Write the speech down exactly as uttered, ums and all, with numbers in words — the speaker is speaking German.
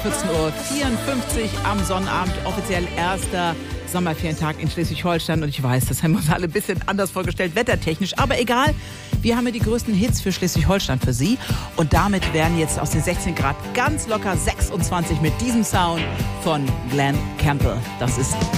vierzehn Uhr vierundfünfzig am Sonnabend, offiziell erster Sommerferientag in Schleswig-Holstein. Und ich weiß, das haben wir uns alle ein bisschen anders vorgestellt, wettertechnisch. Aber egal, wir haben ja die größten Hits für Schleswig-Holstein für Sie. Und damit werden jetzt aus den sechzehn Grad ganz locker sechsundzwanzig mit diesem Sound von Glen Campbell. Das ist